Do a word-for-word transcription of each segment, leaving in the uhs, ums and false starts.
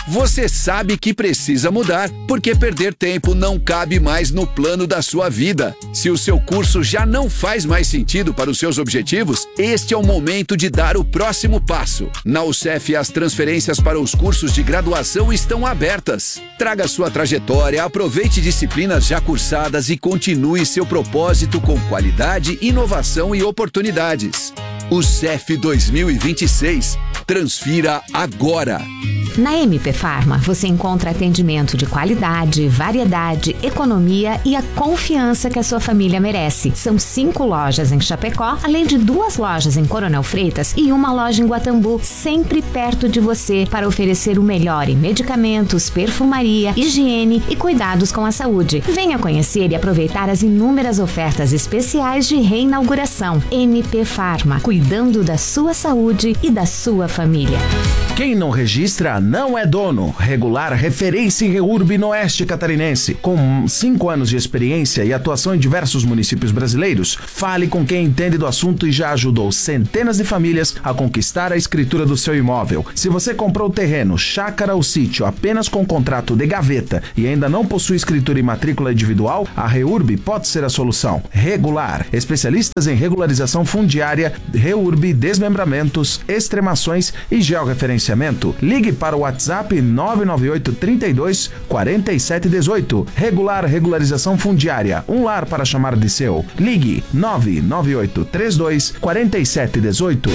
Você sabe que precisa mudar, porque perder tempo não cabe mais no plano da sua vida. Se o seu curso já não faz mais sentido para os seus objetivos, este é o momento de dar o próximo passo. Na U C F, as transferências para os cursos de graduação estão abertas. Traga sua trajetória, aproveite disciplinas já cursadas e continue seu propósito com qualidade, inovação e oportunidades. U C F dois mil e vinte e seis. Transfira agora. Na M P Pharma, você encontra atendimento de qualidade, variedade, economia e a confiança que a sua família merece. São cinco lojas em Chapecó, além de duas lojas em Coronel Freitas e uma loja em Guatambu, sempre perto de você para oferecer o melhor em medicamentos, perfumaria, higiene e cuidados com a saúde. Venha conhecer e aproveitar as inúmeras ofertas especiais de reinauguração. M P Pharma, cuidando da sua saúde e da sua família. Quem não registra não é dono. Regular, referência em REURB no Oeste Catarinense. Com cinco anos de experiência e atuação em diversos municípios brasileiros, fale com quem entende do assunto e já ajudou centenas de famílias a conquistar a escritura do seu imóvel. Se você comprou terreno, chácara ou sítio apenas com contrato de gaveta e ainda não possui escritura e matrícula individual, a REURB pode ser a solução. Regular, especialistas em regularização fundiária, REURB, desmembramentos, extremações e georreferenciamento. Ligue para o WhatsApp nove nove oito, trinta e dois, quarenta e sete, dezoito. Regular Regularização Fundiária, um lar para chamar de seu. Ligue nove nove oito, trinta e dois, quarenta e sete, dezoito.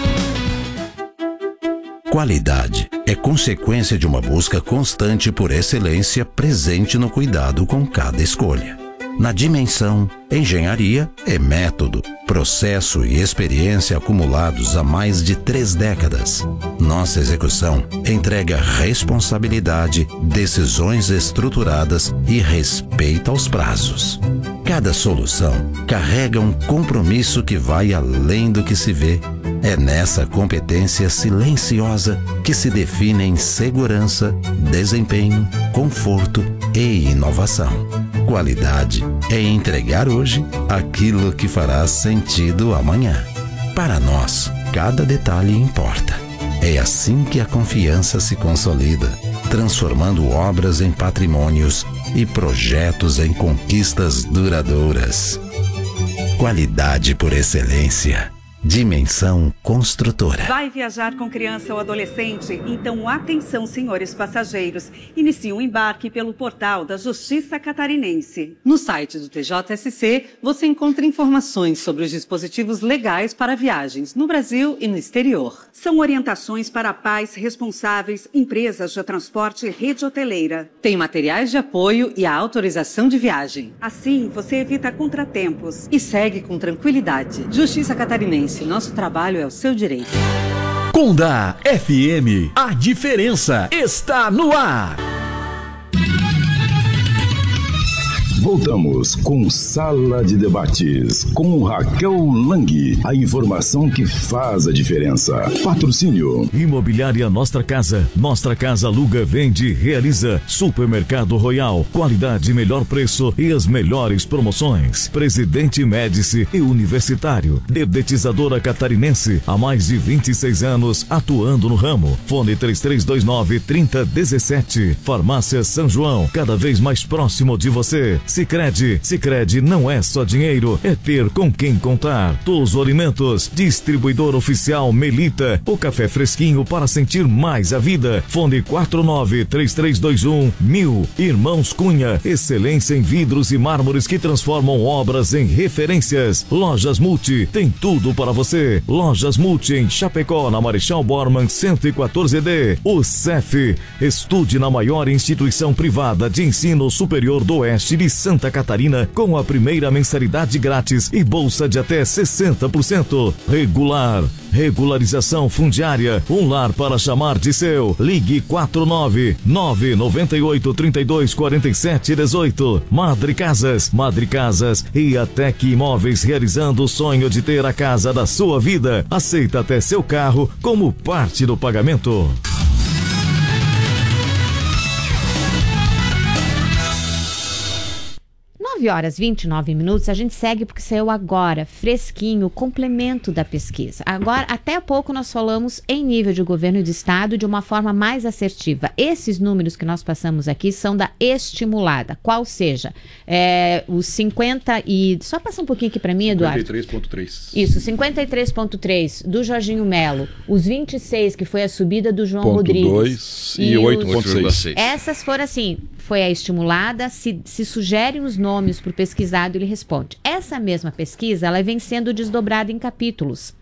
Qualidade é consequência de uma busca constante por excelência presente no cuidado com cada escolha. Na Dimensão, engenharia é método, processo e experiência acumulados há mais de três décadas. Nossa execução entrega responsabilidade, decisões estruturadas e respeito aos prazos. Cada solução carrega um compromisso que vai além do que se vê. É nessa competência silenciosa que se definem segurança, desempenho, conforto e inovação. Qualidade é entregar hoje aquilo que fará sentido amanhã. Para nós, cada detalhe importa. É assim que a confiança se consolida, transformando obras em patrimônios e projetos em conquistas duradouras. Qualidade por excelência. Dimensão Construtora. Vai viajar com criança ou adolescente? Então atenção, senhores passageiros. Inicie o embarque pelo portal da Justiça Catarinense. No site do T J S C, você encontra informações sobre os dispositivos legais para viagens no Brasil e no exterior. São orientações para pais responsáveis, empresas de transporte e rede hoteleira. Tem materiais de apoio e a autorização de viagem. Assim, você evita contratempos. E segue com tranquilidade. Justiça Catarinense. Nosso trabalho é o seu direito. Conda F M, a diferença está no ar. Voltamos com Sala de Debates, com Raquel Lang. A informação que faz a diferença. Patrocínio. Imobiliária Nostra Casa. Nostra Casa aluga, vende, realiza. Supermercado Royal. Qualidade, melhor preço e as melhores promoções. Presidente Médici e Universitário. Dedetizadora Catarinense. Há mais de vinte e seis anos atuando no ramo. Fone três três dois nove, três zero um sete. Farmácia São João. Cada vez mais próximo de você. Sicredi, Sicredi não é só dinheiro, é ter com quem contar. Todos os alimentos, distribuidor oficial Melita, o café fresquinho para sentir mais a vida. Fone quatro nove três três dois um mil. Irmãos Cunha, excelência em vidros e mármores que transformam obras em referências. Lojas Multi, tem tudo para você. Lojas Multi em Chapecó, na Marechal Bormann cento e quatorze D. O C E F, estude na maior instituição privada de ensino superior do Oeste de Santa Catarina com a primeira mensalidade grátis e bolsa de até sessenta por cento. Regular, regularização fundiária, um lar para chamar de seu. Ligue quatro nove nove nove oito, três dois, quatro sete, dezoito. Madre Casas, Madre Casas e a Tec Imóveis, realizando o sonho de ter a casa da sua vida. Aceita até seu carro como parte do pagamento. nove horas e vinte e nove minutos, a gente segue porque saiu agora, fresquinho, o complemento da pesquisa. Agora, até há pouco nós falamos em nível de governo e de estado de uma forma mais assertiva. Esses números que nós passamos aqui são da estimulada, qual seja, é, os cinquenta e... Só passa um pouquinho aqui para mim, Eduardo. cinquenta e três ponto três. Isso, cinquenta e três ponto três do Jorginho Melo, os vinte e seis que foi a subida do João Ponto Rodrigues. dois e oito ponto seis. Essas foram assim, foi a estimulada, se, se sugerem os nomes para o pesquisado, ele responde. Essa mesma pesquisa, ela vem sendo desdobrada em capítulos.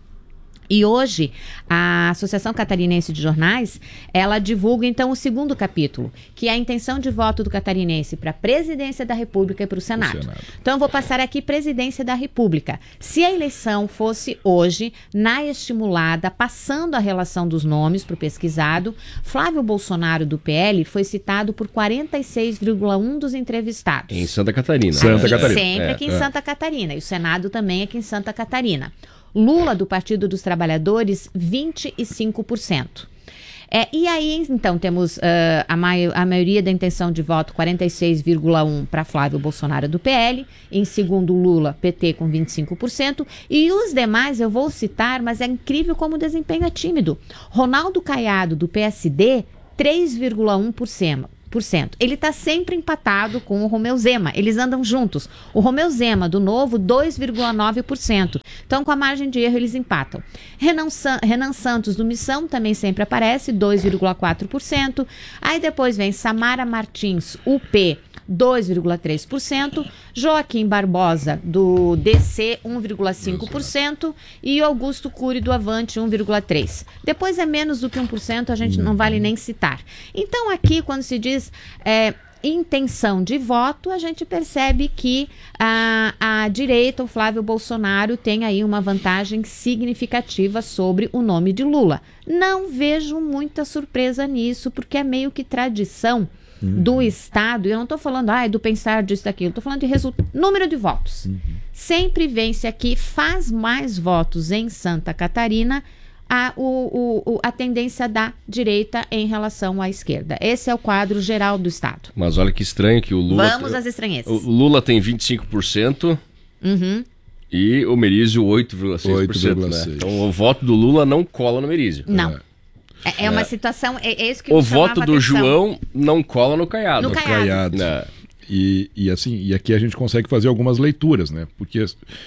E hoje, a Associação Catarinense de Jornais, ela divulga então o segundo capítulo, que é a intenção de voto do catarinense para a presidência da República e para o Senado. Senado. Então, eu vou passar aqui presidência da República. Se a eleição fosse hoje, na estimulada, passando a relação dos nomes para o pesquisado, Flávio Bolsonaro, do P L, foi citado por quarenta e seis vírgula um por cento dos entrevistados. Em Santa Catarina. Santa é. Catarina. Sempre é, aqui em é. Santa Catarina. E o Senado também aqui em Santa Catarina. Lula, do Partido dos Trabalhadores, vinte e cinco por cento. É, e aí, então, temos uh, a, mai- a maioria da intenção de voto, quarenta e seis vírgula um por cento para Flávio Bolsonaro, do P L. Em segundo, Lula, P T, com vinte e cinco por cento. E os demais eu vou citar, mas é incrível como o desempenho é tímido. Ronaldo Caiado, do P S D, três vírgula um por cento. Ele está sempre empatado com o Romeu Zema, eles andam juntos. O Romeu Zema, do Novo, dois vírgula nove por cento. Então, com a margem de erro, eles empatam. Renan, San- Renan Santos, do Missão, também sempre aparece, dois vírgula quatro por cento. Aí depois vem Samara Martins, U P, dois vírgula três por cento. Joaquim Barbosa, do D C, um vírgula cinco por cento. E Augusto Cury, do Avante, um vírgula três por cento. Depois é menos do que um por cento, a gente não vale nem citar. Então, aqui, quando se diz é, intenção de voto, a gente percebe que a, a direita, o Flávio Bolsonaro, tem aí uma vantagem significativa sobre o nome de Lula. Não vejo muita surpresa nisso, porque é meio que tradição do Estado, eu não estou falando ah, do pensar disso, daquilo, estou falando de resultado, número de votos. Uhum. Sempre vence aqui, faz mais votos em Santa Catarina a, o, o, a tendência da direita em relação à esquerda. Esse é o quadro geral do Estado. Mas olha que estranho que o Lula... Vamos às estranhezas. O Lula tem vinte e cinco por cento uhum. e o Merizio oito vírgula seis por cento. Né? Então o voto do Lula não cola no Merizio. Não. É. É, é uma situação, é, é isso que o voto do João não cola no Caiado. No Caiado. Caiado. E, e assim, e aqui a gente consegue fazer algumas leituras, né? Porque,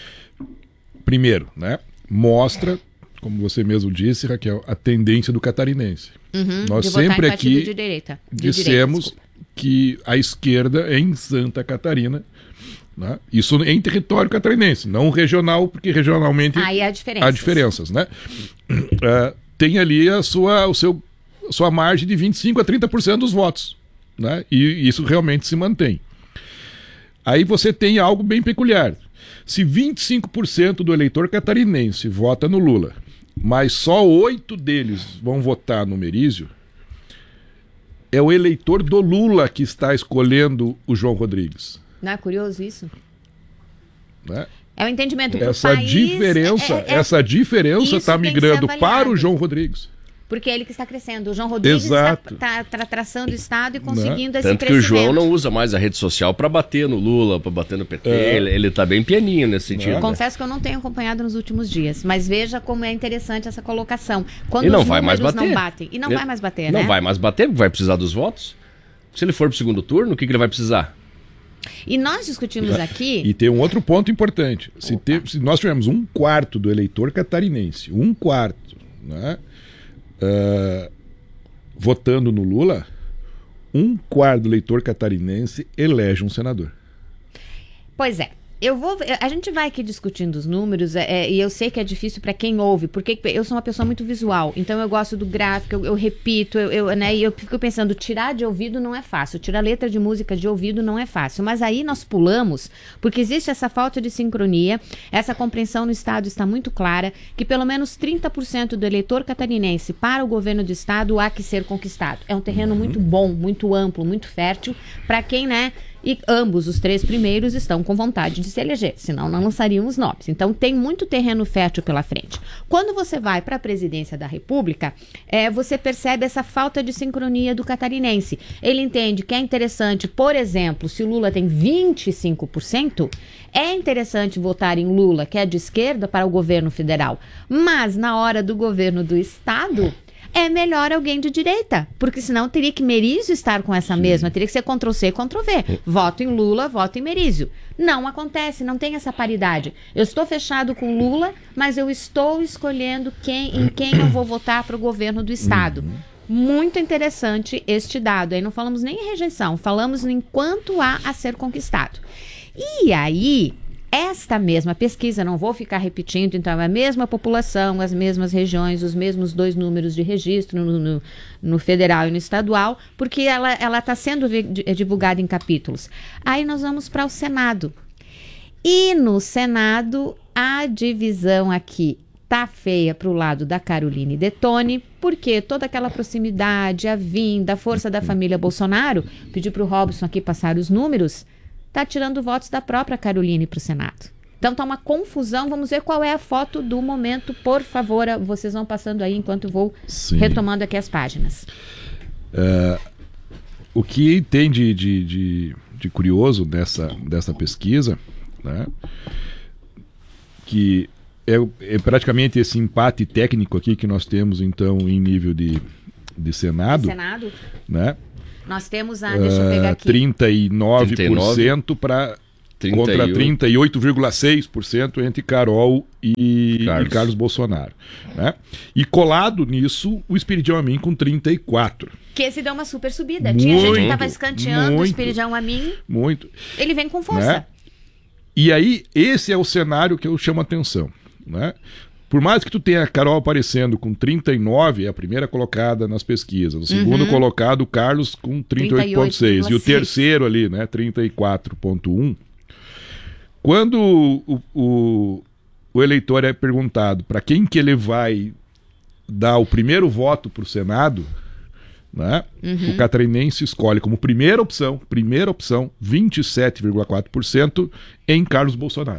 primeiro, né, mostra, como você mesmo disse, Raquel, a tendência do catarinense. Uhum, Nós de votar sempre em partido aqui de direita. De dissemos direita, que a esquerda é em Santa Catarina, né? Isso em território catarinense, não regional, porque regionalmente aí há diferenças, há diferenças, né? Uh, tem ali a sua, o seu, a sua margem de vinte e cinco a trinta por cento dos votos, né? E isso realmente se mantém. Aí você tem algo bem peculiar. Se vinte e cinco por cento do eleitor catarinense vota no Lula, mas só oito deles vão votar no Merizio, é o eleitor do Lula que está escolhendo o João Rodrigues. Não é curioso isso? Né? É o entendimento do essa país, diferença, é, é, é, essa diferença está migrando para o João Rodrigues. Porque é ele que está crescendo. O João Rodrigues Exato. está, está, está traçando o Estado e conseguindo não. esse Tanto crescimento. que o João não usa mais a rede social para bater no Lula, para bater no P T. É. Ele está bem pianinho nesse sentido. Né? Confesso que eu não tenho acompanhado nos últimos dias, mas veja como é interessante essa colocação. Quando e não os vai mais bater. não batem. E não ele vai mais bater, não né? Não vai mais bater, vai precisar dos votos. Se ele for para o segundo turno, o que, que ele vai precisar? E nós discutimos aqui... E tem um outro ponto importante. Se, ter, se nós tivermos um quarto do eleitor catarinense, um quarto, né, uh, votando no Lula, um quarto do eleitor catarinense elege um senador. Pois é. Eu vou, a gente vai aqui discutindo os números é, e eu sei que é difícil para quem ouve, porque eu sou uma pessoa muito visual, então eu gosto do gráfico, eu, eu repito, eu, eu, né, e eu fico pensando, tirar de ouvido não é fácil, tirar letra de música de ouvido não é fácil, mas aí nós pulamos, porque existe essa falta de sincronia, essa compreensão no Estado está muito clara, que pelo menos trinta por cento do eleitor catarinense para o governo do Estado há que ser conquistado. É um terreno muito bom, muito amplo, muito fértil, para quem, né, E ambos, os três primeiros, estão com vontade de se eleger, senão não lançariam os nomes. Então tem muito terreno fértil pela frente. Quando você vai para a presidência da República, é, você percebe essa falta de sincronia do catarinense. Ele entende que é interessante, por exemplo, se o Lula tem vinte e cinco por cento, é interessante votar em Lula, que é de esquerda, para o governo federal. Mas na hora do governo do estado, é melhor alguém de direita, porque senão teria que Merizio estar com essa mesma, teria que ser control C, control V. Voto em Lula, voto em Merizio. Não acontece, não tem essa paridade. Eu estou fechado com Lula, mas eu estou escolhendo quem, em quem eu vou votar para o governo do estado. Muito interessante este dado. Aí não falamos nem em rejeição, falamos em quanto há a ser conquistado. E aí, esta mesma pesquisa, não vou ficar repetindo, então é a mesma população, as mesmas regiões, os mesmos dois números de registro no, no, no federal e no estadual, porque ela ela está sendo divulgada em capítulos. Aí nós vamos para o Senado. E no Senado, a divisão aqui tá feia para o lado da Caroline Detoni, porque toda aquela proximidade, a vinda, a força da família Bolsonaro, pedi para o Robson aqui passar os números, tá tirando votos da própria Caroline para o Senado. Então tá uma confusão, vamos ver qual é a foto do momento, por favor, vocês vão passando aí enquanto eu vou Sim. retomando aqui as páginas. Uh, o que tem de, de, de, de curioso dessa, dessa pesquisa, né, que é, é praticamente esse empate técnico aqui que nós temos então em nível de, de Senado, Senado, né? Nós temos a, deixa eu pegar aqui, trinta e nove por cento para contra trinta e oito vírgula seis por cento entre Carol e Carlos, e Carlos Bolsonaro, né? E colado nisso, o Espiridião Amin com trinta e quatro. Que esse deu uma super subida. Muito, Tinha gente que estava escanteando muito, o Espiridião Amin. Muito. Ele vem com força. Né? E aí, esse é o cenário que eu chamo a atenção, né? Por mais que tu tenha a Carol aparecendo com trinta e nove, é a primeira colocada nas pesquisas. O segundo uhum. colocado, o Carlos, com trinta e oito vírgula seis. E o terceiro ali, né, trinta e quatro vírgula um. Quando o, o, o eleitor é perguntado para quem que ele vai dar o primeiro voto para o Senado, né, uhum. o catarinense escolhe como primeira opção, primeira opção, vinte e sete vírgula quatro por cento em Carlos Bolsonaro.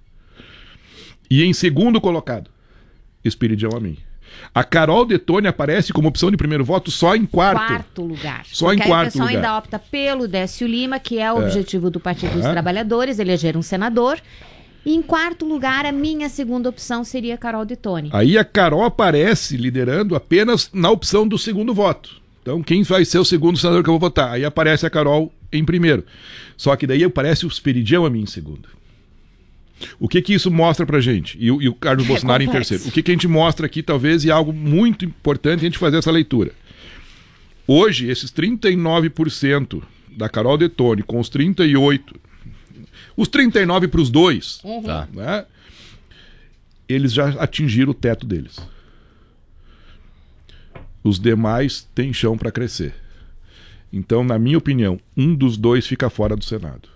E em segundo colocado, Espiridião Amin. A Carol Detoni aparece como opção de primeiro voto só em quarto. Quarto lugar. Só Porque em quarto lugar. A pessoa ainda opta pelo Décio Lima, que é o é. objetivo do Partido dos é. Trabalhadores, eleger um senador. E em quarto lugar, a minha segunda opção seria Carol Detoni. Aí a Carol aparece liderando apenas na opção do segundo voto. Então, quem vai ser o segundo senador que eu vou votar? Aí aparece a Carol em primeiro. Só que daí aparece o Espiridião Amin em segundo. O que que isso mostra pra gente? E, e o Carlos é Bolsonaro complexo. Em terceiro. O que que a gente mostra aqui, talvez, e algo muito importante a gente fazer essa leitura. Hoje, esses trinta e nove por cento da Carol Detoni com os trinta e oito por cento, os trinta e nove por cento para os dois, uhum. tá, né? Eles já atingiram o teto deles. Os demais têm chão para crescer. Então, na minha opinião, um dos dois fica fora do Senado.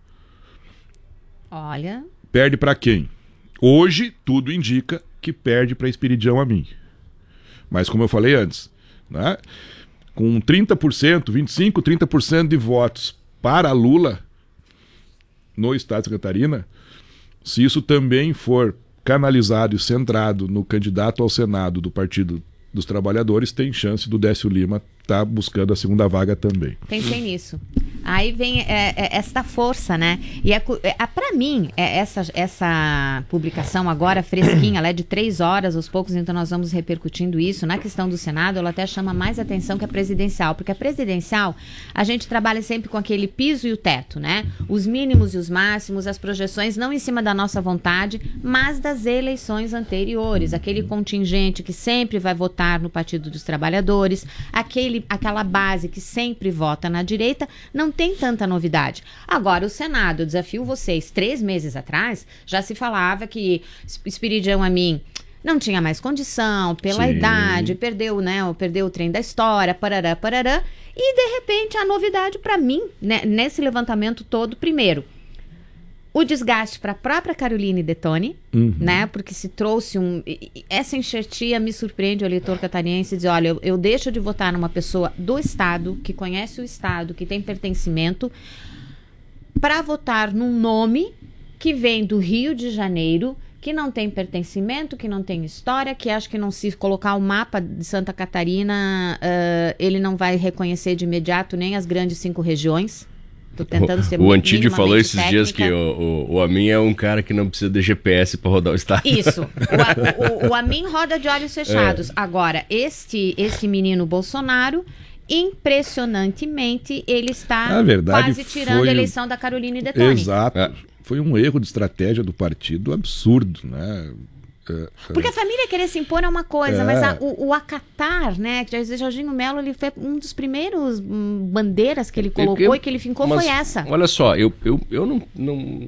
Olha... Perde para quem? Hoje, tudo indica que perde para Espiridião Amin. Mas, como eu falei antes, né, com trinta por cento, vinte e cinco por cento, trinta por cento de votos para Lula no estado de Santa Catarina, se isso também for canalizado e centrado no candidato ao Senado do Partido dos Trabalhadores, tem chance do Décio Lima estar buscando a segunda vaga também. Pensei nisso. Aí vem é, é, esta força, né? E é, é, para mim, é, essa, essa publicação agora fresquinha, ela é de três horas aos poucos, então nós vamos repercutindo isso. Na questão do Senado, ela até chama mais atenção que a presidencial, porque a presidencial, a gente trabalha sempre com aquele piso e o teto, né? Os mínimos e os máximos, as projeções, não em cima da nossa vontade, mas das eleições anteriores. Aquele contingente que sempre vai votar no Partido dos Trabalhadores, aquele, aquela base que sempre vota na direita, não tem tanta novidade. Agora, o Senado, eu desafio vocês, três meses atrás, já se falava que Espiridião Amin não tinha mais condição, pela Sim. idade, perdeu, né, perdeu o trem da história, parará, parará, e de repente a novidade para mim, né, nesse levantamento todo, primeiro, o desgaste para a própria Caroline Detoni, uhum. né? Porque se trouxe um... Essa enxertia me surpreende o eleitor catarinense dizer, olha, eu, eu deixo de votar numa pessoa do Estado, que conhece o Estado, que tem pertencimento, para votar num nome que vem do Rio de Janeiro, que não tem pertencimento, que não tem história, que acho que não se colocar o mapa de Santa Catarina, uh, ele não vai reconhecer de imediato nem as grandes cinco regiões. Tô tentando ser o Antídio falou esses técnica. dias que o, o, o Amin é um cara que não precisa de G P S para rodar o estado. Isso. O, o, o Amin roda de olhos fechados. É. Agora, este, este menino Bolsonaro, impressionantemente, ele está verdade, quase tirando foi... a eleição da Caroline Detoni. Exato. É. Foi um erro de estratégia do partido absurdo, né? Porque a família querer se impor é uma coisa, é. mas a, o, o acatar, né? Que o Jorginho Melo, ele foi um dos primeiros hum, bandeiras que ele colocou eu, eu, e que ele fincou foi essa. Olha só, eu, eu, eu não... não...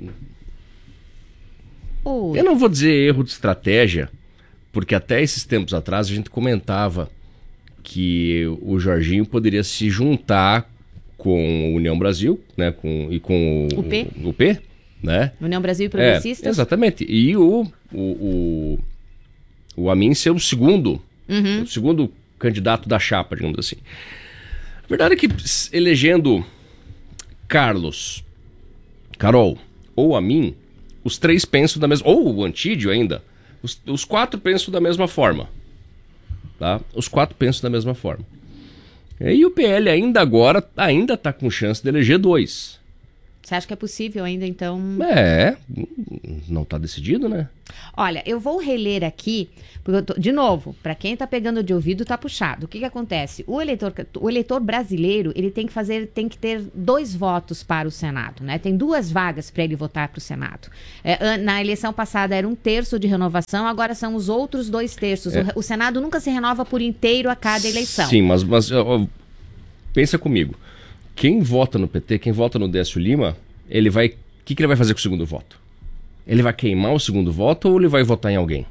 Eu não vou dizer erro de estratégia, porque até esses tempos atrás a gente comentava que o Jorginho poderia se juntar com a União Brasil, né? Com, e com o, o P. O, o P, né? União Brasil e Progressistas. É, exatamente. E o, o, o, o Amin ser o segundo, uhum. o segundo candidato da chapa, digamos assim. A verdade é que elegendo Carlos, Carol ou Amin, os três pensam da mesma... Ou o Antídio ainda. Os, os quatro pensam da mesma forma. Tá? Os quatro pensam da mesma forma. E o P L ainda agora ainda está com chance de eleger dois. Você acha que é possível ainda, então? É, não está decidido, né? Olha, eu vou reler aqui, porque eu tô, de novo, para quem está pegando de ouvido, tá puxado. O que que acontece? O eleitor, o eleitor brasileiro, ele tem que fazer, tem que ter dois votos para o Senado, né? Tem duas vagas para ele votar para o Senado. É, na eleição passada era um terço de renovação, agora são os outros dois terços. É. O, o Senado nunca se renova por inteiro a cada eleição. Sim, mas, mas ó, pensa comigo. Quem vota no P T, quem vota no Décio Lima, ele vai... O que, que ele vai fazer com o segundo voto? Ele vai queimar o segundo voto ou ele vai votar em alguém?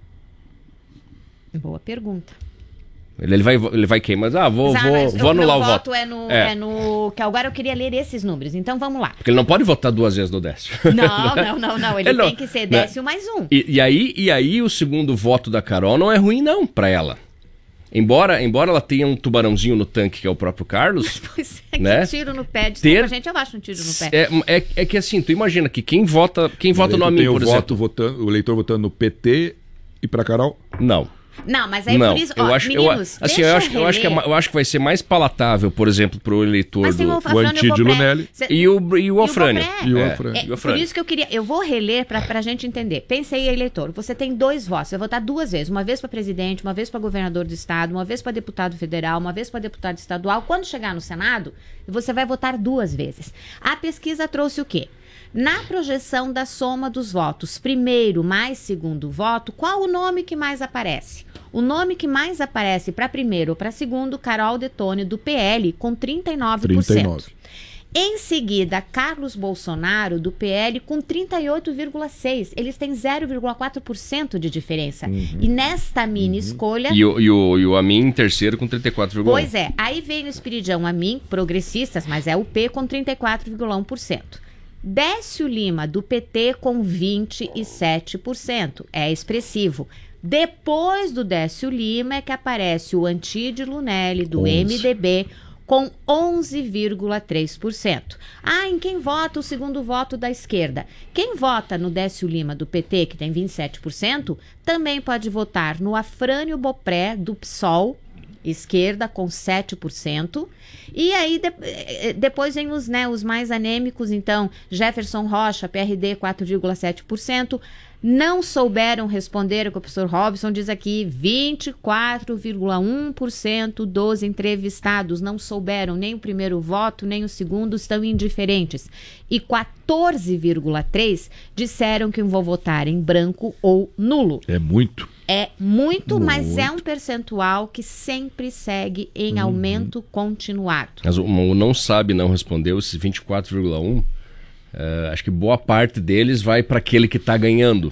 Boa pergunta. Ele, ele, vai, ele vai queimar... Ah, vou, Exato, vou, eu, vou anular o voto. voto é no, é. é no... Que agora eu queria ler esses números, então vamos lá. Porque ele não pode votar duas vezes no Décio. Não, não, não, não. Ele, ele tem não, que ser Décio né? mais um. E, e, aí, e aí o segundo voto da Carol não é ruim não pra ela. Embora, embora ela tenha um tubarãozinho no tanque, que é o próprio Carlos... Pois é, né? que tiro no pé. De Ter... gente, eu acho um tiro no pé. É, é, é que assim, tu imagina que quem vota, quem vota no Amin, por exemplo... Voto votando, o eleitor votando no P T e pra Carol? Não. Não, mas aí não, por isso... Eu ó, acho, meninos, eu, assim, eu, acho, eu, acho que é, eu acho que vai ser mais palatável, por exemplo, pro eleitor do... O Antídio Lunelli. Cê... E o, e o Afrânio. E o Afrânio. É, é, por isso que eu queria... Eu vou reler pra, pra gente entender. Pensei, eleitor, você tem dois votos. Você vai votar duas vezes. Uma vez pra presidente, uma vez pra governador do estado, uma vez pra deputado federal, uma vez pra deputado estadual. Quando chegar no Senado, você vai votar duas vezes. A pesquisa trouxe o quê? Na projeção da soma dos votos, primeiro mais segundo voto, qual o nome que mais aparece? O nome que mais aparece para primeiro ou para segundo, Carol Detoni, do P L, com trinta e nove por cento. trinta e nove. Em seguida, Carlos Bolsonaro, do P L, com trinta e oito vírgula seis por cento. Eles têm zero vírgula quatro por cento de diferença. Uhum. E nesta mini uhum. escolha... E o, e, o, e o Amin em terceiro com trinta e quatro vírgula um por cento. Pois é. Aí vem o Espiridão Amin, progressistas, mas é o P, com trinta e quatro vírgula um por cento. Décio Lima, do P T, com vinte e sete por cento. É expressivo. Depois do Décio Lima é que aparece o Antídio Lunelli, do onze. M D B, com onze vírgula três por cento. Ah, em quem vota o segundo voto da esquerda? Quem vota no Décio Lima, do P T, que tem vinte e sete por cento, também pode votar no Afrânio Bopré, do P SOL, esquerda, com sete por cento. E aí, de, depois vem os, né, os mais anêmicos, então, Jefferson Rocha, P R D, quatro vírgula sete por cento. Não souberam responder, o professor Robson diz aqui, vinte e quatro vírgula um por cento dos entrevistados não souberam nem o primeiro voto, nem o segundo, estão indiferentes. E quatorze vírgula três por cento disseram que vão votar em branco ou nulo. É muito. É muito, muito, mas é um percentual que sempre segue em uhum. aumento continuado. Mas o, o não sabe não respondeu, esses vinte e quatro vírgula um por cento. Uh, acho que boa parte deles vai para aquele que está ganhando.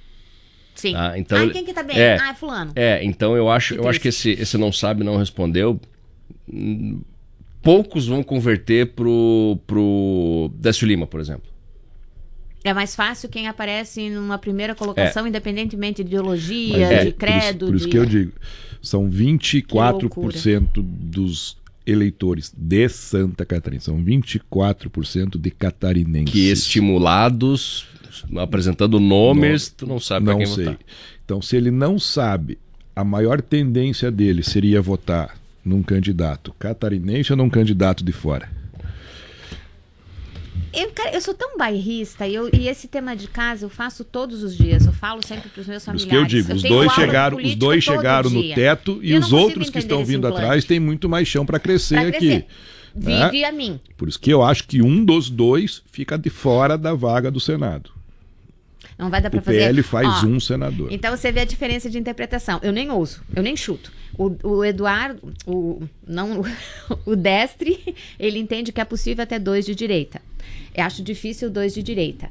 Sim. Tá? Então, ah, quem que tá ganhando? É, ah, é fulano. É, então eu acho que, eu acho que esse, esse não sabe, não respondeu. Hum, poucos vão converter pro, pro Décio Lima, por exemplo. É mais fácil quem aparece numa primeira colocação, é. independentemente de ideologia, é, de credo. Por isso, por isso de... que eu digo, são vinte e quatro por cento dos eleitores de Santa Catarina, são vinte e quatro por cento de catarinenses. Que estimulados, apresentando nomes, não, tu não sabe para quem sei. votar. Então, se ele não sabe, a maior tendência dele seria votar num candidato catarinense ou num candidato de fora? Eu, cara, eu sou tão bairrista e, eu, e esse tema de casa eu faço todos os dias. Eu falo sempre para os meus familiares. Isso que eu digo, eu os dois chegaram, os dois chegaram no teto e, e os outros que estão vindo implante. atrás têm muito mais chão para crescer, pra crescer aqui. Vive né? a mim. Por isso que eu acho que um dos dois fica de fora da vaga do Senado. Não vai dar para fazer. O P L faz Ó, um senador. Então você vê a diferença de interpretação. Eu nem ouço, eu nem chuto. O, o Eduardo, o, não, o Destre, ele entende que é possível até dois de direita. Eu acho difícil dois de direita.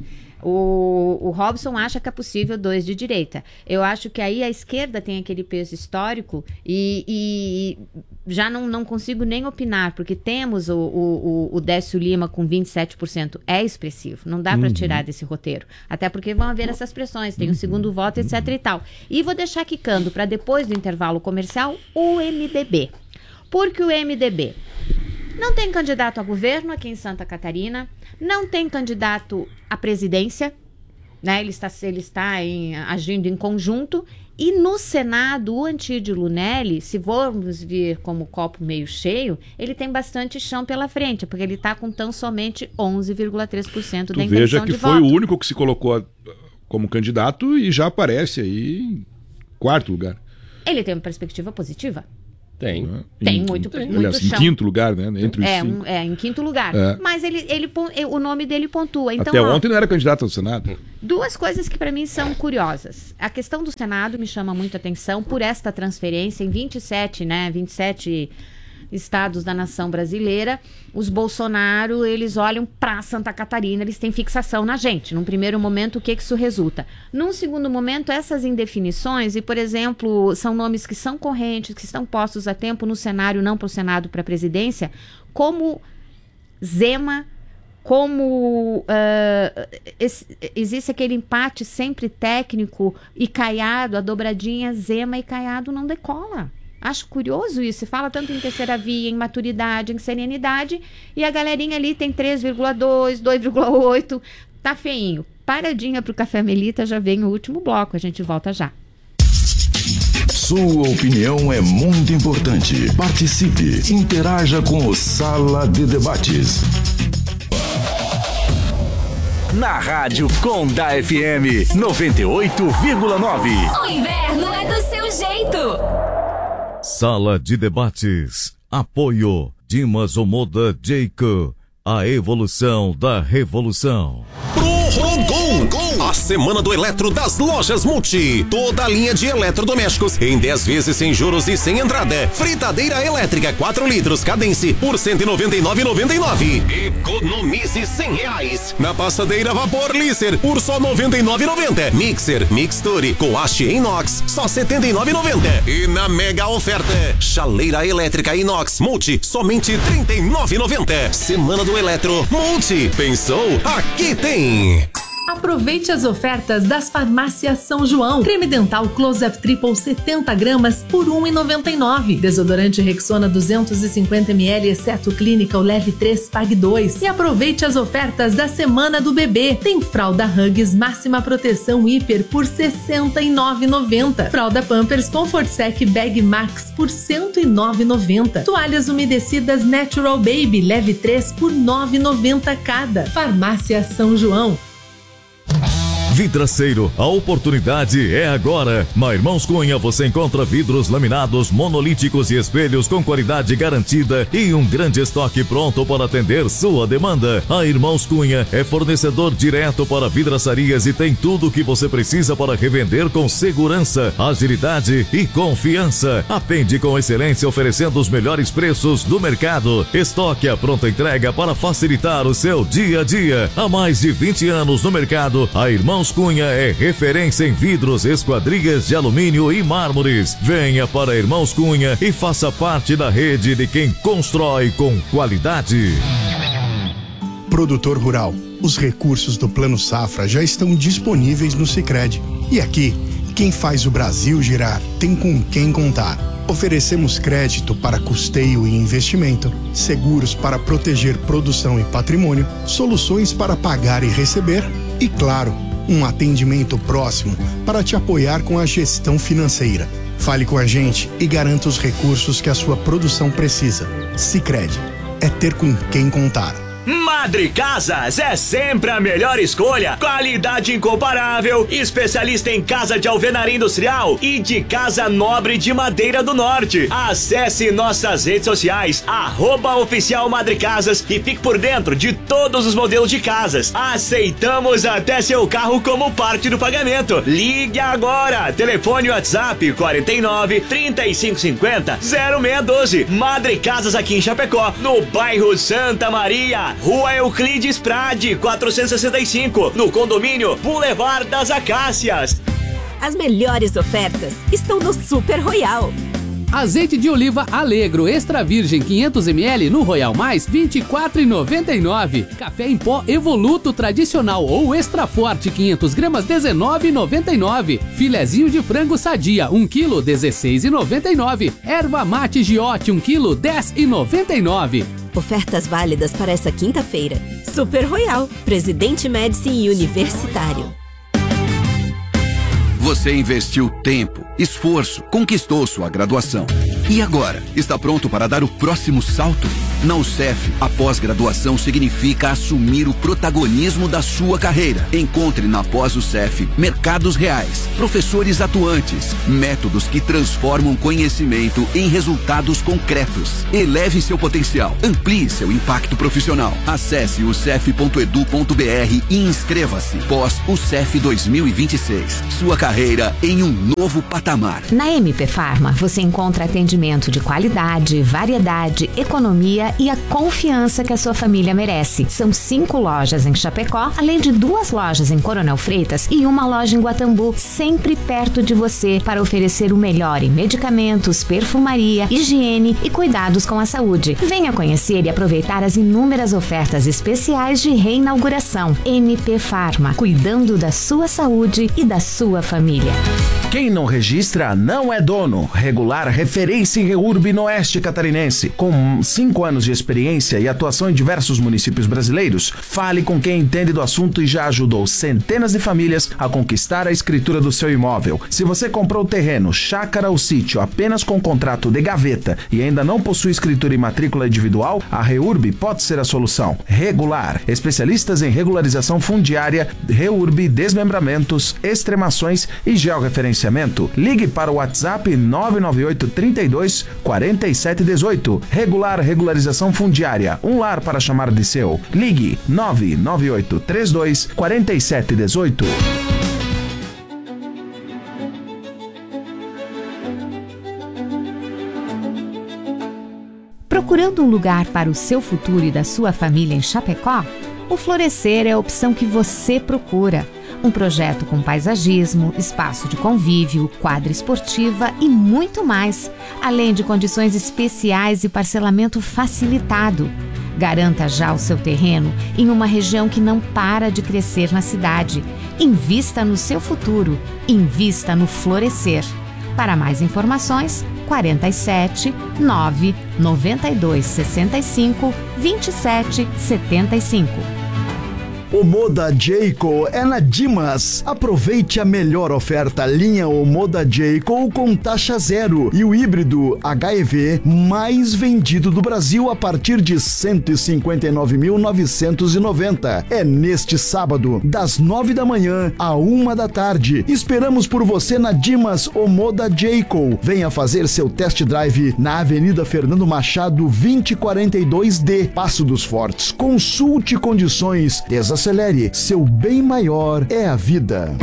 O, o Robson acha que é possível dois de direita. Eu acho que aí a esquerda tem aquele peso histórico e, e já não, não consigo nem opinar, porque temos o, o, o Décio Lima com vinte e sete por cento. É expressivo, não dá para Uhum. tirar desse roteiro. Até porque vão haver essas pressões, tem o segundo voto, etc e tal. E vou deixar quicando para depois do intervalo comercial o M D B. Porque o M D B não tem candidato a governo aqui em Santa Catarina, não tem candidato à presidência, né? Ele está, ele está em, agindo em conjunto. E no Senado, o Antídio Lunelli, se formos vir como copo meio cheio, ele tem bastante chão pela frente, porque ele está com tão somente onze vírgula três por cento da intenção veja que de foi voto. o único que se colocou como candidato e já aparece aí em quarto lugar. Ele tem uma perspectiva positiva. Tem. Tem em, muito, tem. muito Aliás, chão. em quinto lugar, né? Entre os É, cinco. um, é, em quinto lugar. É. Mas ele, ele, pon- o nome dele pontua. Então, Até ó, ontem não era candidato ao Senado. duas coisas que para mim são curiosas. A questão do Senado me chama muito atenção por esta transferência em vinte e sete, né? vinte e sete estados da nação brasileira. Os Bolsonaro, eles olham para Santa Catarina, eles têm fixação na gente. Num primeiro momento, o que que isso resulta? Num segundo momento, essas indefinições, e por exemplo, são nomes que são correntes, que estão postos a tempo no cenário, não para o Senado, para a presidência, como Zema, como uh, esse, existe aquele empate sempre técnico e Caiado, a dobradinha Zema e Caiado não decola. Acho curioso isso, se fala tanto em terceira via, em maturidade, em serenidade, e a galerinha ali tem três vírgula dois, dois vírgula oito, tá feinho. Paradinha pro Café Melita, já vem o último bloco, a gente volta já. Sua opinião é muito importante. Participe, interaja com o Sala de Debates. Na Rádio Conda F M noventa e oito vírgula nove. O inverno é do seu jeito. Sala de Debates. Apoio Dimas Omoda Jeico. A evolução da revolução. Prorrogou a Semana do Eletro das Lojas Multi. Toda a linha de eletrodomésticos em dez vezes sem juros e sem entrada. Fritadeira elétrica quatro litros Cadence por cento e noventa e nove reais e noventa e nove centavos. Economize cem reais. Na passadeira Vapor Lícer por só noventa e nove reais e noventa centavos. Mixer Mixture com haste inox só setenta e nove reais e noventa centavos. E na mega oferta, chaleira elétrica inox Multi somente trinta e nove reais e noventa centavos. Semana do Eletro Multi. Pensou? Aqui tem. Aproveite as ofertas das farmácias São João. Creme dental Close-Up Triple setenta gramas por um real e noventa e nove centavos. Desodorante Rexona duzentos e cinquenta mililitros, exceto Clínica, o Leve três, Pague dois. E aproveite as ofertas da Semana do Bebê. Tem fralda Huggies Máxima Proteção Hiper por sessenta e nove reais e noventa centavos. Fralda Pampers Comfort Sec Bag Max por cento e nove reais e noventa centavos. Toalhas umedecidas Natural Baby Leve três por nove reais e noventa centavos cada. Farmácia São João. Vidraceiro, a oportunidade é agora. Na Irmãos Cunha você encontra vidros laminados, monolíticos e espelhos com qualidade garantida e um grande estoque pronto para atender sua demanda. A Irmãos Cunha é fornecedor direto para vidraçarias e tem tudo o que você precisa para revender com segurança, agilidade e confiança. Atende com excelência oferecendo os melhores preços do mercado. Estoque à pronta entrega para facilitar o seu dia a dia. Há mais de vinte anos no mercado, a Irmãos Cunha é referência em vidros, esquadrias de alumínio e mármores. Venha para Irmãos Cunha e faça parte da rede de quem constrói com qualidade. Produtor rural, os recursos do Plano Safra já estão disponíveis no Sicredi. E aqui, quem faz o Brasil girar tem com quem contar. Oferecemos crédito para custeio e investimento, seguros para proteger produção e patrimônio, soluções para pagar e receber e, claro, um atendimento próximo para te apoiar com a gestão financeira. Fale com a gente e garanta os recursos que a sua produção precisa. Sicredi é ter com quem contar. Madre Casas é sempre a melhor escolha. Qualidade incomparável, especialista em casa de alvenaria industrial e de casa nobre de madeira do norte. Acesse nossas redes sociais, arroba oficial Madre Casas, e fique por dentro de todos os modelos de casas. Aceitamos até seu carro como parte do pagamento. Ligue agora. Telefone WhatsApp quarenta e nove, trinta e cinco cinquenta, zero seis um dois. Madre Casas aqui em Chapecó, no bairro Santa Maria, Rua Euclides Prade, quatrocentos e sessenta e cinco, no condomínio Boulevard das Acácias. As melhores ofertas estão no Super Royal. Azeite de oliva Alegro Extra Virgem quinhentos mililitros no Royal Mais vinte e quatro reais e noventa e nove centavos. Café em pó Evoluto tradicional ou Extra Forte quinhentas gramas dezenove reais e noventa e nove centavos. Filezinho de frango Sadia um quilo dezesseis reais e noventa e nove centavos. Erva mate Giote um quilo dez reais e noventa e nove centavos. Ofertas válidas para essa quinta-feira. Super Royal, Presidente Médici e Universitário. Você investiu tempo, esforço, conquistou sua graduação. E agora, está pronto para dar o próximo salto? Na U C E F, a pós-graduação significa assumir o protagonismo da sua carreira. Encontre na pós-U C E F mercados reais, professores atuantes, métodos que transformam conhecimento em resultados concretos. Eleve seu potencial, amplie seu impacto profissional. Acesse u c e f ponto e d u ponto b r e inscreva-se. Pós-U C E F dois mil e vinte e seis. Sua carreira em um novo patamar. Na M P Pharma, você encontra atendimento de qualidade, variedade, economia e a confiança que a sua família merece. São cinco lojas em Chapecó, além de duas lojas em Coronel Freitas e uma loja em Guatambu, sempre perto de você para oferecer o melhor em medicamentos, perfumaria, higiene e cuidados com a saúde. Venha conhecer e aproveitar as inúmeras ofertas especiais de reinauguração. M P Pharma, cuidando da sua saúde e da sua família. Quem não registra não é dono. Regular referência em Reurb no Oeste Catarinense. Com cinco anos de experiência e atuação em diversos municípios brasileiros, fale com quem entende do assunto e já ajudou centenas de famílias a conquistar a escritura do seu imóvel. Se você comprou terreno, chácara ou sítio apenas com contrato de gaveta e ainda não possui escritura e matrícula individual, a Reurb pode ser a solução. Regular, especialistas em regularização fundiária, Reurb, desmembramentos, extremações e georreferenciamento. Ligue para o WhatsApp nove nove oito, trinta e dois, quarenta e sete dezoito. Regular Regularização Fundiária, um lar para chamar de seu. Ligue nove nove oito, trinta e dois, quarenta e sete dezoito. Procurando um lugar para o seu futuro e da sua família em Chapecó? O Florescer é a opção que você procura. Um projeto com paisagismo, espaço de convívio, quadra esportiva e muito mais, além de condições especiais e parcelamento facilitado. Garanta já o seu terreno em uma região que não para de crescer na cidade. Invista no seu futuro. Invista no Florescer. Para mais informações, quarenta e sete, nove, noventa e dois, sessenta e cinco, vinte e sete, setenta e cinco. O Moda Jayco é na Dimas. Aproveite a melhor oferta linha O Moda Jayco com taxa zero e o híbrido H E V mais vendido do Brasil a partir de cento e cinquenta e nove mil novecentos e noventa. É neste sábado, das nove da manhã à uma da tarde. Esperamos por você na Dimas O Moda Jayco. Venha fazer seu test drive na Avenida Fernando Machado vinte e quarenta e dois D, Passo dos Fortes. Consulte condições. Desacelere. Seu bem maior é a vida.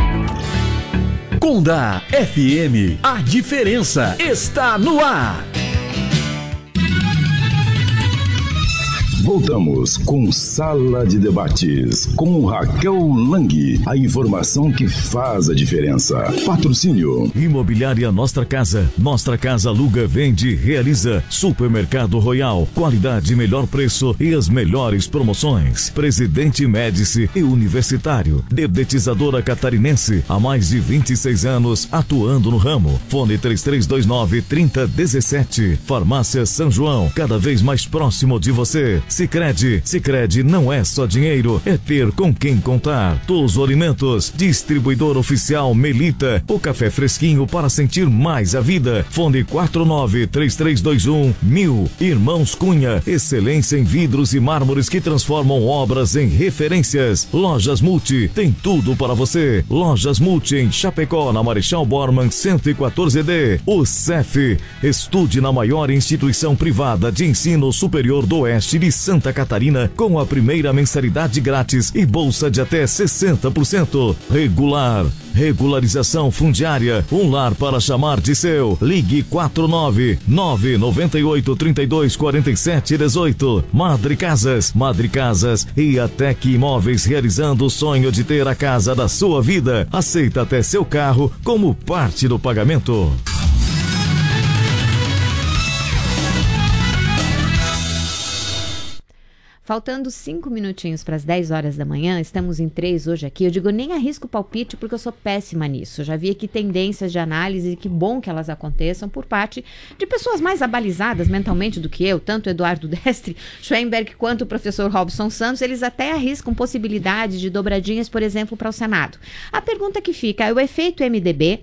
Conda F M, a diferença está no ar. Voltamos com Sala de Debates, com Raquel Lang. A informação que faz a diferença. Patrocínio. Imobiliária Nostra Casa. Nostra Casa aluga, vende, realiza. Supermercado Royal. Qualidade, melhor preço e as melhores promoções. Presidente Médici e Universitário. Dedetizadora Catarinense. Há mais de vinte e seis anos atuando no ramo. Fone três três dois nove, três zero um sete. Farmácia São João. Cada vez mais próximo de você. Sicredi. Sicredi não é só dinheiro, é ter com quem contar. Tuzo Alimentos. Distribuidor oficial Melita. O café fresquinho para sentir mais a vida. Fone quatro nove três três dois um mil. Irmãos Cunha. Excelência em vidros e mármores que transformam obras em referências. Lojas Multi. Tem tudo para você. Lojas Multi em Chapecó, na Marechal Bormann cento e quatorze D. O C E F. Estude na maior instituição privada de ensino superior do Oeste de Santa Catarina com a primeira mensalidade grátis e bolsa de até sessenta por cento. Regular. Regularização fundiária. Um lar para chamar de seu. Ligue quatro nove nove nove oito, três dois quatro sete um oito. Madre Casas. Madre Casas e a Tec Imóveis, realizando o sonho de ter a casa da sua vida. Aceita até seu carro como parte do pagamento. Faltando cinco minutinhos para as dez horas da manhã, estamos em três hoje aqui. Eu digo, nem arrisco palpite porque eu sou péssima nisso. Eu já vi aqui tendências de análise, que bom que elas aconteçam por parte de pessoas mais abalizadas mentalmente do que eu, tanto Eduardo Destre, Schweinberg quanto o professor Robson Santos. Eles até arriscam possibilidade de dobradinhas, por exemplo, para o Senado. A pergunta que fica é o efeito M D B